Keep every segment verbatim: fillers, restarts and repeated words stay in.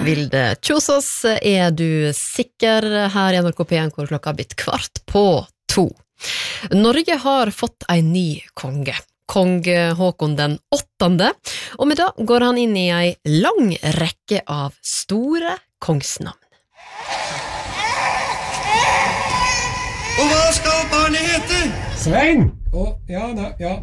Vilde Kjosås, er du sikker her i N R K P en hvor klokka har blitt kvart på to? Norge har fått en ny konge, kong Håkon den åttende, og med det går han inn i en lang rekke av store kongsnavn. Og hva skal barnet hete? Svein! Å, ja da, ja.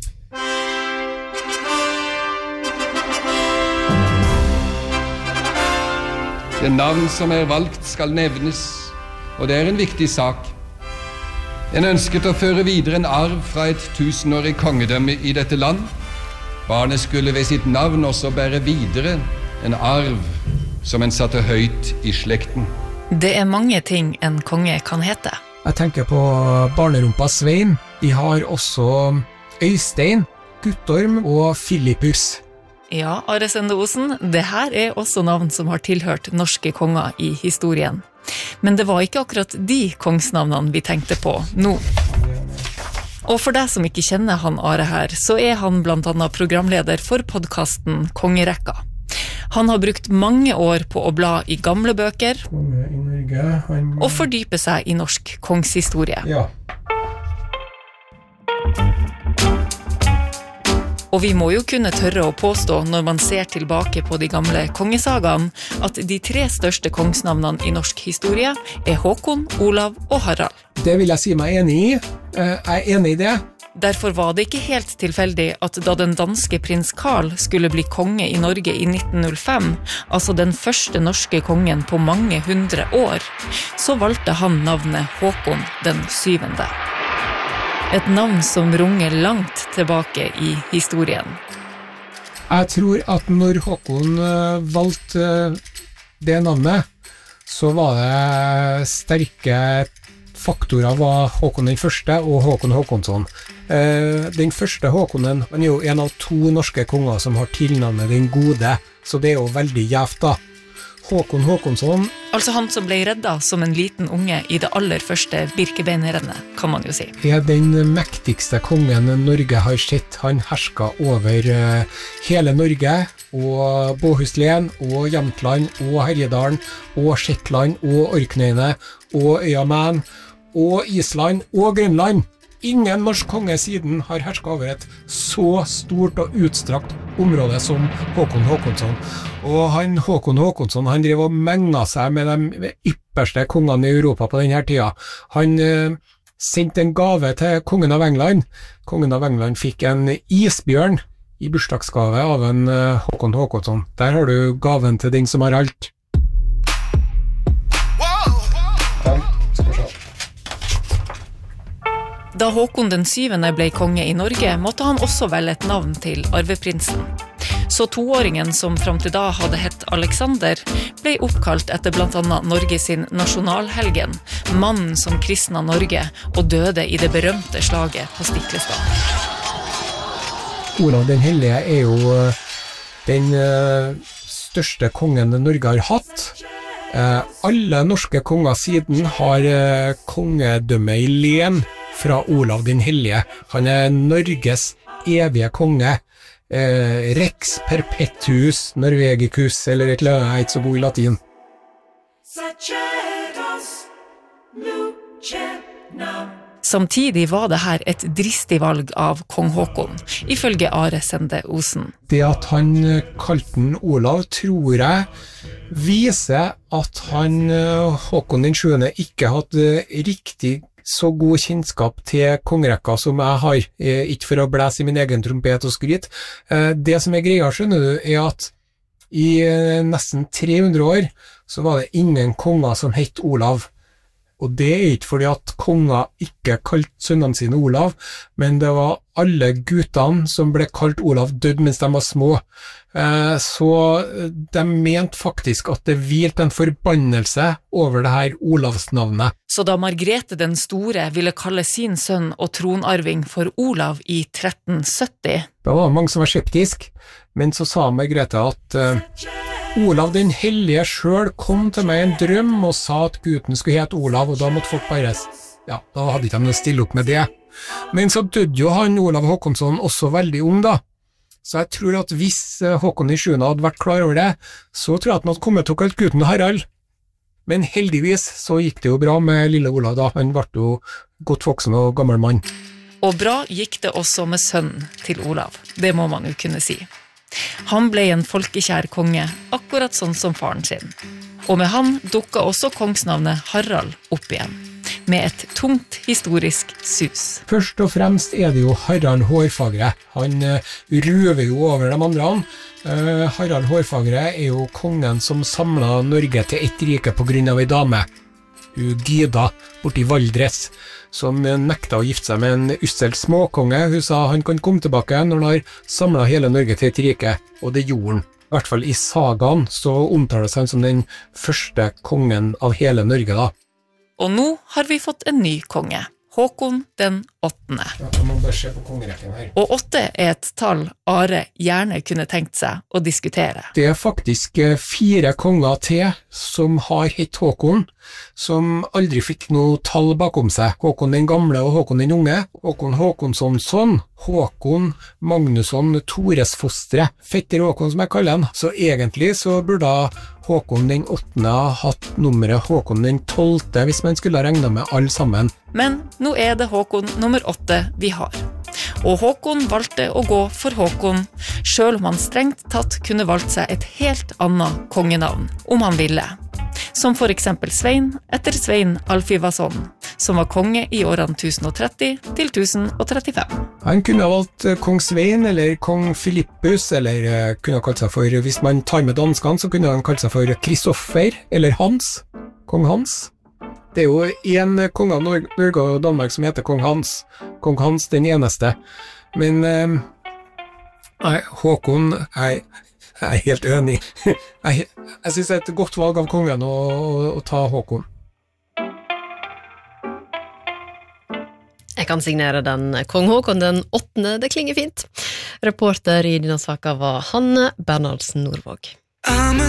Det navn som er valgt skal nevnes, og det er en viktig sak. En ønsket å føre videre en arv fra et tusenårig kongedømme i dette land. Barnet skulle ved sitt navn også bære videre en arv som en satte høyt i slekten. Det er mange ting en konge kan hete. Jeg tenker på barnerumpa Svein. De har også Øystein, Guttorm og Filippus. Ja, Are Sende Osen, det her er også navn som har tilhørt norske konger i historien. Men det var ikke akkurat de kongsnavnene vi tenkte på nå. Og for deg som ikke kjenner han Are her, så er han blant annet programleder for podcasten Kongerekka. Han har brukt mange år på å bla i gamle bøker Konge i Norge, han... og fordype seg i norsk kongshistorie. Ja. Og vi må jo kunne tørre å påstå, når man ser tilbake på de gamle kongesagaene, at de tre største kongsnavnene i norsk historie er Håkon, Olav og Harald. Det vil jeg si meg enig i. Jeg er enig i det. Derfor var det ikke helt tilfeldig at da den danske prins Karl skulle bli konge i Norge i nitten null fem, altså den første norske kongen på mange hundre år, så valgte han navnet Håkon den syvende. Et navn som runger langt tilbake i historien. Jeg tror at når Håkon valgte det navnet, så var det sterke faktorer var Håkon den første og Håkon Håkonsson. Den første Håkonen han er jo en av to norske konger som har tilnavnet den gode, så det er jo veldig gjevt da. Håkon Håkonsson, altså han som ble redda som en liten unge i det aller første Birkebeinerrennet, kan man jo si. Er den mektigste kongen Norge har sett. Han herska over hele Norge, og Båhuslen, og Jämtland, og Herjedalen, og Shetland, og Orknøyene, og Øyamän, og Island, og Grønland. Ingen norsk konge siden har hersket over et så stort og utstrakt område som Håkon Håkonsson. Og han Håkon Håkonsson, han drev og menget seg med de ypperste kongene i Europa på denne tida. Han eh, sendte en gave til kongen av England. Kongen av England fikk en isbjørn i bursdagsgave av en eh, Håkon Håkonsson. Der har du gaven til den som har alt. Da Håkon den syvende ble konge i Norge, måtte han også velge et navn til arveprinsen. Så toåringen som fram til da hadde hett Alexander, ble oppkalt etter blant annet Norge sin nasjonalhelgen, mannen som kristna Norge og døde i det berømte slaget på Stiklestad. Olav den Hellige er jo den største kongen Norge har hatt. Alle norske konger siden har kongedømme i len fra Olav den Hellige. Han er Norges evige konge. Eh, Rex perpetuus Norvegicus, eller et eller annet så god i latin. Samtidig var det her et dristig valg av kong Håkon, ifølge Are Sende Osen. Det at han kalte den Olav, tror jeg, viser at han, Håkon den sjuende, ikke hadde riktig så god kjennskap til kongerekka som jeg har, ikke for å blæse i min egen trompet og skryt. Det som er greia, skjønner du, er at i nesten tre hundre år så var det ingen konger som het Olav. Og det er ikke fordi at konger ikke kalte sønnene sine Olav, men det var alle guttene som ble kalt Olav død mens de var små. Så de mente faktisk at det hvilte en forbannelse over det her Olavsnavnet. Så da Margrethe den store ville kalle sin sønn og tronarving for Olav i tretten sytti, da var det mange som var skeptisk, men så sa Margrethe at uh, Olav den Hellige selv kom til meg i en drøm og sa at gutten skulle hete Olav, og da måtte folk bare, ja, da hadde ikke de noe stille opp med det. Men så døde jo han Olav Håkonsson også veldig ung da, Så jeg tror at hvis Håkon i sjuende hadde vært klar over det, så tror jeg at han hadde kommet til å kalle gutten Harald. Men heldigvis så gikk det jo bra med lille Olav da, han ble jo godt voksen og gammel mann. Og bra gikk det også med sønnen til Olav, det må man jo kunne si. Han ble en folkekjær konge, akkurat sånn som faren sin. Og med han dukket også kongsnavnet Harald opp igjen, med et tungt historisk sus. Først og fremst er det jo Harald Hårfagre. Han uh, røver jo over de andre. Uh, Harald Hårfagre er jo kongen som samlet Norge til ett rike på grunn av en dame. Hun Gyda, borti Valdres, som nekta å gifte seg med en ussel småkonge. Hun sa han kan komme tilbake når han har samlet hele Norge til et rike, og det gjorde han. I hvert fall i sagaen så omtales han som den første kongen av hele Norge da. Og nå har vi fått en ny konge, Håkon den åttende. Ja, jeg må bare se på kongerekken her. Og åtte er et tall Are gjerne kunne tenkt seg å diskutere. Det er faktisk fire konger til som har hett Håkon, som aldri fikk noe tall bakom seg. Håkon den gamle og Håkon den unge. Håkon Håkonsson, Håkon Magnusson Toresfostre, fetter Håkon som jeg kaller han. Så egentlig så burde Håkon den åttende ha hatt nummeret Håkon den tolvte hvis man skulle ha regnet med alle sammen. Men nå er det Håkon nummer åtte vi har. Og Håkon valgte å gå for Håkon, selv om han strengt tatt kunne valgt seg et helt annet kongenavn, om han ville. Som for eksempel Svein etter Svein Alfivasson, som var konge i årene tusen og tretti til tusen og trettifem. Han kunne ha valgt kong Svein eller kong Filippus, eller kunne ha kalt seg for, hvis man tar med danskene, så kunne han kalt seg for Kristoffer eller Hans, kong Hans. Det er jo en konge av Norge og Danmark som heter kong Hans, kong Hans den eneste. Men eh, nei, Håkon, jeg, jeg er helt enig. Jeg, jeg synes det er et godt valg av kongen å, å, å ta Håkon. Jeg kan signere den kong Håkon den åttende, det klinger fint. Reporter i denne saken var Hanne Bernhardsen Nordvåg.